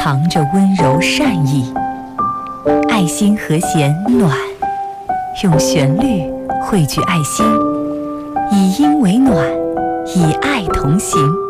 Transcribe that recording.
藏着温柔善意，爱心和弦暖，用旋律汇聚爱心，以音为暖，以爱同行。